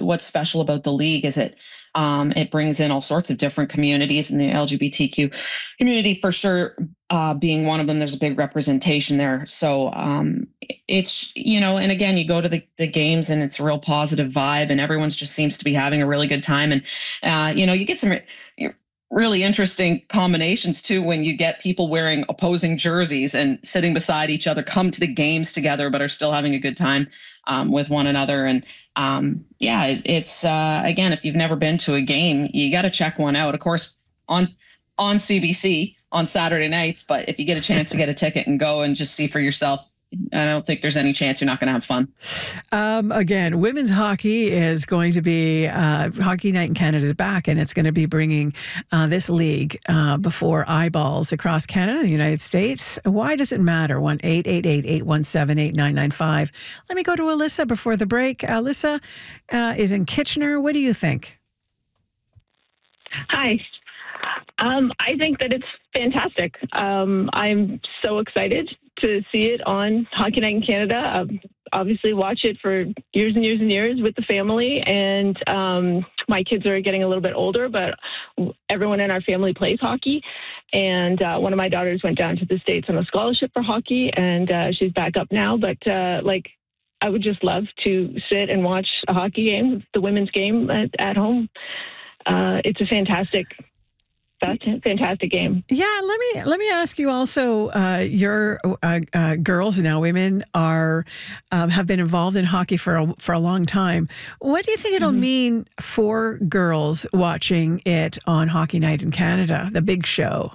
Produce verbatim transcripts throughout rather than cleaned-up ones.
what's special about the league is it um, it brings in all sorts of different communities, and the L G B T Q community for sure uh, being one of them. There's a big representation there. So um, it's, you know, and again, you go to the, the games and it's a real positive vibe and everyone's just seems to be having a really good time. And, uh, you know, you get some really interesting combinations too when you get people wearing opposing jerseys and sitting beside each other, come to the games together, but are still having a good time um, with one another. And um, yeah, it, it's uh, again, if you've never been to a game, you got to check one out. Of course, on on C B C on Saturday nights, but if you get a chance to get a ticket and go and just see for yourself, I don't think there's any chance you're not going to have fun. Um, again, women's hockey is going to be, uh, Hockey Night in Canada is back, and it's going to be bringing uh, this league uh, before eyeballs across Canada and the United States. Why does it matter? one eight eight eight, eight one seven, eight nine nine five. Let me go to Alyssa before the break. Alyssa uh, is in Kitchener. What do you think? Hi. Um, I think that it's fantastic. Um, I'm so excited to see it on Hockey Night in Canada. Um, obviously watch it for years and years and years with the family. And um, my kids are getting a little bit older, but everyone in our family plays hockey. And uh, one of my daughters went down to the States on a scholarship for hockey, and uh, she's back up now. But uh, like, I would just love to sit and watch a hockey game, the women's game at, at home. Uh, it's a fantastic That's a fantastic game. Yeah, let me let me ask you also. Uh, your uh, uh, girls now, women are um, have been involved in hockey for a, for a long time. What do you think it'll mm-hmm. mean for girls watching it on Hockey Night in Canada, the big show?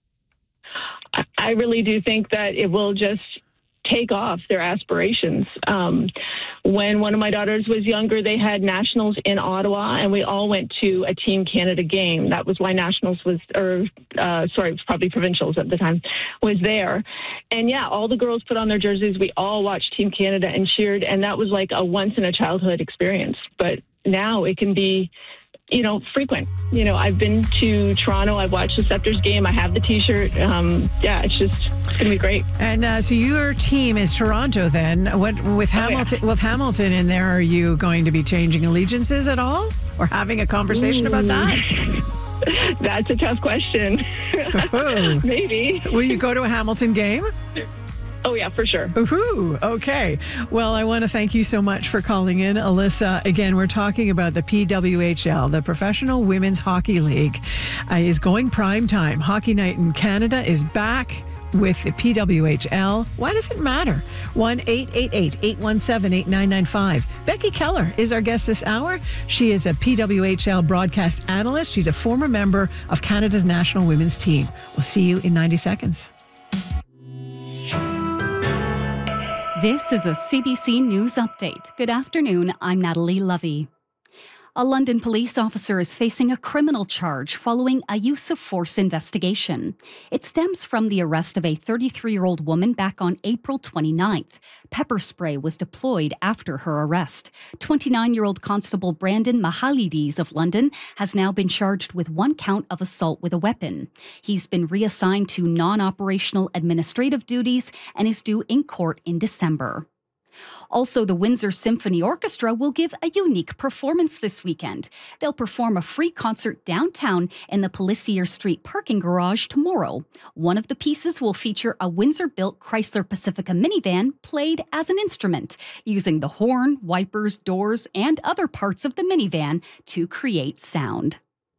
I, I really do think that it will just take off their aspirations. Um, when one of my daughters was younger, they had nationals in Ottawa, and we all went to a Team Canada game. That was why nationals was, or uh, sorry, it was probably provincials at the time, was there. And yeah, all the girls put on their jerseys. We all watched Team Canada and cheered, and that was like a once in a childhood experience. But now it can be, you know, frequent. You know, I've been to Toronto. I've watched the Scepters game. I have the T-shirt. Um, yeah, it's just it's gonna be great. And uh, so your team is Toronto. Then, what with Hamilton? Oh, yeah. With Hamilton in there, are you going to be changing allegiances at all, or having a conversation Ooh. about that? That's a tough question. Maybe. Will you go to a Hamilton game? Oh, yeah, for sure. Ooh, okay. Well, I want to thank you so much for calling in, Alyssa. Again, we're talking about the P W H L, the Professional Women's Hockey League, uh, is going prime time. Hockey Night in Canada is back with the P W H L. Why does it matter? one eight eight eight, eight one seven, eight nine nine five. Becky Keller is our guest this hour. She is a P W H L broadcast analyst. She's a former member of Canada's national women's team. We'll see you in ninety seconds. This is a C B C News Update. Good afternoon, I'm Natalie Lovey. A London police officer is facing a criminal charge following a use of force investigation. It stems from the arrest of a thirty-three-year-old woman back on April twenty-ninth. Pepper spray was deployed after her arrest. twenty-nine-year-old Constable Brandon Mahalides of London has now been charged with one count of assault with a weapon. He's been reassigned to non-operational administrative duties and is due in court in December. Also, the Windsor Symphony Orchestra will give a unique performance this weekend. They'll perform a free concert downtown in the Pelissier Street parking garage tomorrow. One of the pieces will feature a Windsor-built Chrysler Pacifica minivan played as an instrument, using the horn, wipers, doors, and other parts of the minivan to create sound.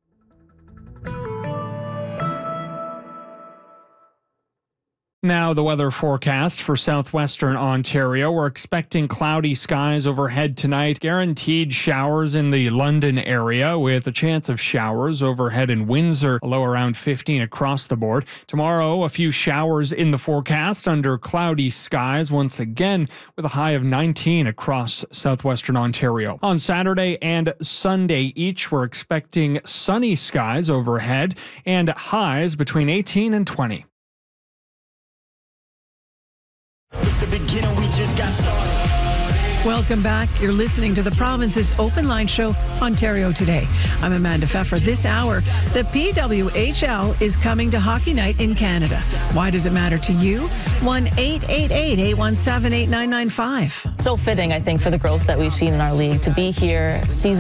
Now, the weather forecast for southwestern Ontario. We're expecting cloudy skies overhead tonight. Guaranteed showers in the London area with a chance of showers overhead in Windsor, a low around fifteen across the board. Tomorrow, a few showers in the forecast under cloudy skies once again with a high of nineteen across southwestern Ontario. On Saturday and Sunday each, we're expecting sunny skies overhead and highs between eighteen and twenty. It's the beginning, we just got started. Welcome back. You're listening to the Province's Open Line Show, Ontario Today. I'm Amanda Pfeffer. This hour, the P W H L is coming to Hockey Night in Canada. Why does it matter to you? one eight eight eight, eight one seven, eight nine nine five. So fitting, I think, for the growth that we've seen in our league to be here. Season